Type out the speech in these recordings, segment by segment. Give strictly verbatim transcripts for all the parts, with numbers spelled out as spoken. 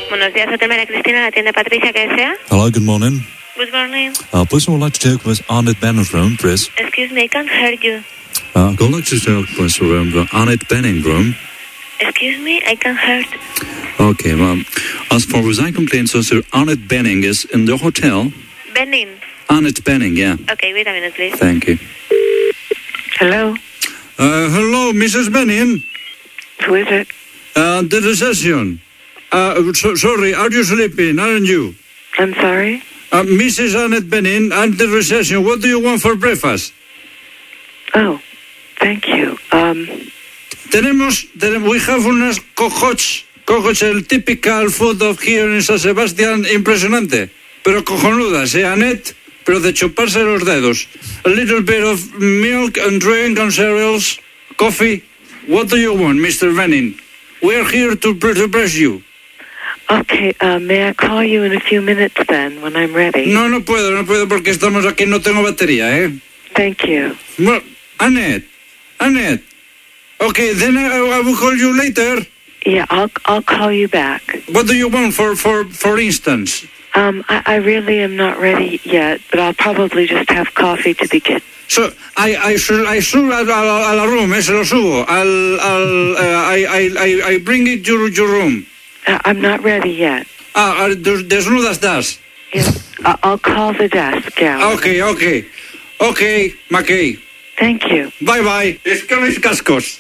Buenos días, Hotel María Cristina, la tienda Patricia, ¿qué desea? Hello, good morning. Good morning. Uh, please, I would like to talk with Annette Benning's room, please. Excuse me, I can't hear you. Uh, I would like to talk with the room, the Annette Benning's room. Excuse me, I can't hear. Okay, well, as far as I complain, so Sir Annette Benning is in the hotel. Benning. Annette Benning, yeah. Okay, wait a minute, please. Thank you. Hello. Uh, hello, Missus Benning. Who is it? Uh, the reception. Uh, so, sorry, are you sleeping, aren't you? I'm sorry? Uh, Missus Annette Benning and the reception, what do you want for breakfast? Oh, thank you. Um... Tenemos, tenemos, we have unas cojots, cojots, el typical food of here in San Sebastián, impresionante, pero cojonudas, eh, Annette, pero de chuparse los dedos. A little bit of milk and drink and cereals, coffee. What do you want, Mister Benning? We're here to, to bless you. Okay, uh, may I call you in a few minutes then, when I'm ready? No, no puedo, no puedo porque estamos aquí, no tengo batería, eh. Thank you. Well, Annette, Annette. Okay, then I, I will call you later. Yeah, I'll I'll call you back. What do you want, for for for instance? Um, I, I really am not ready yet, but I'll probably just have coffee to begin. So, I I should I should a, a, a la room, eh, se lo subo. I'll I'll uh, I I I bring it to your room. Uh, I'm not ready yet. Ah, desnuda estás. Yes, uh, I'll call the desk, yeah. Okay, okay, okay, McKay. Thank you. Bye bye. Es que mis cascos.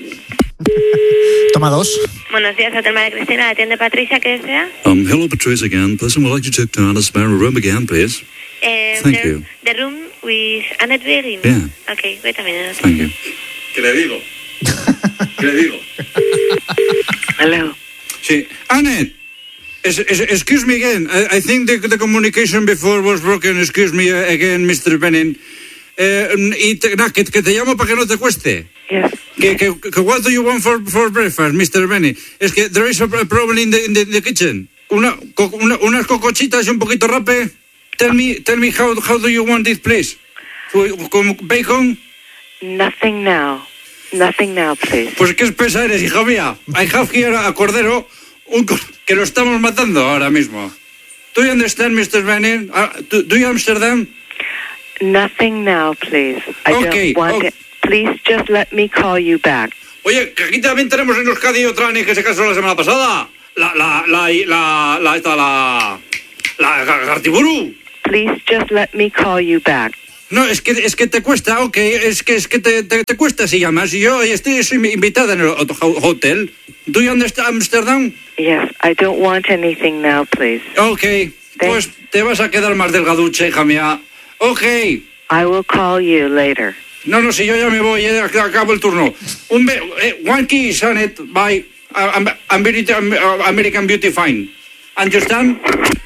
Toma dos. Buenos días, Hotel María Cristina, la tienda Patricia, ¿qué desea? Um, hello, Patricia again. Please, I would like to talk to Anna's room again, please. Um, Thank the, you. The room with Annette Benning. Yeah. Okay, wait a minute. Thank you. ¿Qué le digo? ¿Qué le digo? Hello. Sí, Annette. Es, es, excuse me again. I, I think the, the communication before was broken. Excuse me again, Mister Benning. Eh, y te, na, que, que te llamo para que no te cueste. Yes. Que, que, que, what do you want for, for breakfast, Mister Benning? Es que there is a problem in the, in the, in the kitchen. Una, co, una, unas cocochitas y un poquito rape. Tell me, tell me how, how do you want it, please? ¿Con bacon? Nothing now. Nothing now, please. Pues qué espesa eres, hija mía. I have here a cordero un, que lo estamos matando ahora mismo. Do you understand, Mister Benning? Uh, do, do you understand? Nothing now, please. I okay, don't want okay. it. Please just let me call you back. Oye, que aquí también tenemos en Euskadi otra ni que se casó la semana pasada. La, la, la, la, la, esta, la, la Gartiburu. Please just let me call you back. No, es que, es que te cuesta, ok, es que, es que te, te, te cuesta si llamas. Y yo estoy soy invitada en el hotel. Do you understand Amsterdam? Yes, I don't want anything now, please. Ok, pues te vas a quedar más delgaducha, hija mía. Ok. I will call you later. No, no, si yo ya me voy, eh, acabo el turno. Un be eh, one kiss, Annette, bye. I'm, I'm very, I'm, uh, American Beauty Fine. Understand?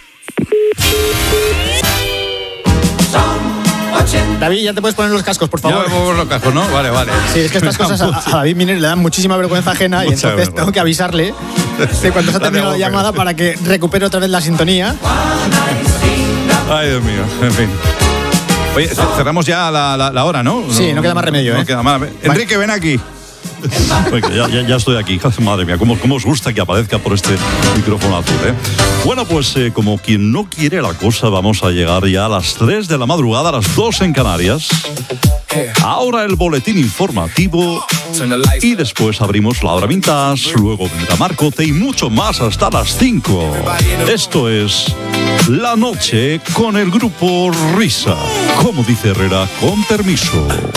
David, ya te puedes poner los cascos, por favor. Ya me pongo los cascos, ¿no? Vale, vale. Sí, es que estas cosas a, a David Miner le dan muchísima vergüenza ajena. Y entonces vergüenza. Tengo que avisarle de cuando se ha terminado la llamada para que recupere otra vez la sintonía. Ay, Dios mío, en fin. Oye, cerramos ya la, la, la hora, ¿no? Sí, no queda más remedio, no ¿eh? Queda más. Enrique, ven aquí. Ya, ya, ya estoy aquí. Madre mía, cómo, cómo os gusta que aparezca por este micrófono azul, ¿eh? Bueno, pues eh, como quien no quiere la cosa, vamos a llegar ya a las tres de la madrugada, a las dos en Canarias. Ahora el boletín informativo y después abrimos la hora vintage, luego vendrá Marcote y mucho más hasta las cinco. Esto es La Noche con el grupo Risa. Como dice Herrera, con permiso.